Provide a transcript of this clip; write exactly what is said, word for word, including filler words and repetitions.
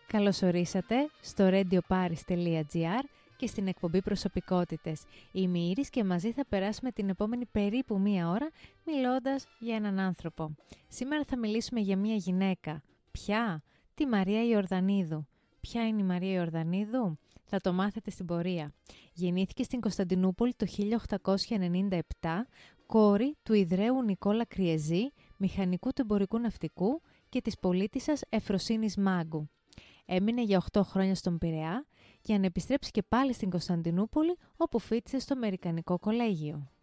Καλώς ορίσατε στο radioparis τελεία gr και στην εκπομπή Προσωπικότητες. Είμαι η Ήρης και μαζί θα περάσουμε την επόμενη περίπου μία ώρα μιλώντας για έναν άνθρωπο. Σήμερα θα μιλήσουμε για μία γυναίκα. Ποια? Τη Μαρία Ιορδανίδου. Ποια είναι η Μαρία Ιορδανίδου? Θα το μάθετε στην πορεία. Γεννήθηκε στην Κωνσταντινούπολη το χίλια οκτακόσια ενενήντα επτά, κόρη του Ιδραίου Νικόλα Κριεζή, μηχανικού του εμπορικού ναυτικού και της πολίτισσας Εφροσύνης Μάγκου. Έμεινε για οκτώ χρόνια στον Πειραιά για να επιστρέψει και πάλι στην Κωνσταντινούπολη, όπου φοίτησε στο Αμερικανικό Κολέγιο.